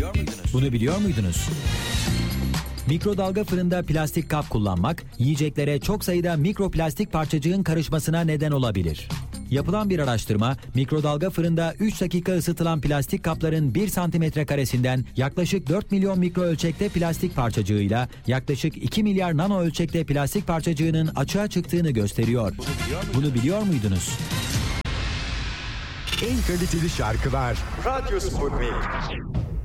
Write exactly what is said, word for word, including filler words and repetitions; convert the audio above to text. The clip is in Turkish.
biliyor muydunuz? Bunu biliyor muydunuz? Mikrodalga fırında plastik kap kullanmak, yiyeceklere çok sayıda mikroplastik parçacığın karışmasına neden olabilir. Yapılan bir araştırma, mikrodalga fırında üç dakika ısıtılan plastik kapların bir santimetre karesinden yaklaşık dört milyon mikro ölçekte plastik parçacığıyla yaklaşık iki milyar nano ölçekte plastik parçacığının açığa çıktığını gösteriyor. Bunu biliyor muydunuz? Bunu biliyor muydunuz? En kaliteli şarkılar Radyo Sputnik.